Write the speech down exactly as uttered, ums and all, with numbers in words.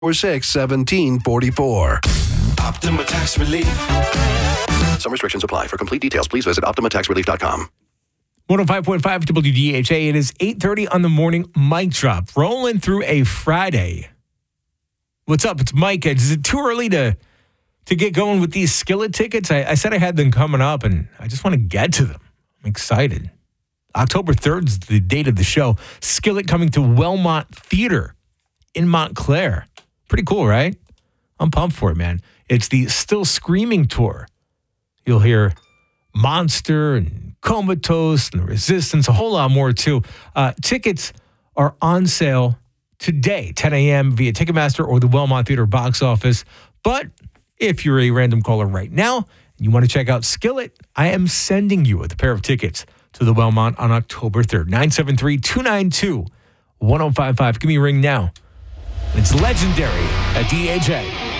four six, seventeen forty-four. Optima Tax Relief. Some restrictions apply. For complete details, please visit optima tax relief dot com. one oh five point five W D H A. It is eight thirty on the morning mic drop. Rolling through a Friday. What's up? It's Mike. Is it too early to to get going with these Skillet tickets? I, I said I had them coming up, and I just want to get to them. I'm excited. October third is the date of the show. Skillet coming to Wellmont Theater in Montclair. Pretty cool, right? I'm pumped for it, man. It's the Still Screaming tour. You'll hear Monster and Comatose and Resistance, a whole lot more too. Uh, tickets are on sale today, ten a.m. via Ticketmaster or the Wellmont Theater box office. But if you're a random caller right now and you want to check out Skillet, I am sending you with a pair of tickets to the Wellmont on October third. nine seven three, two nine two, one oh five five. Give me a ring now. It's legendary at D H A.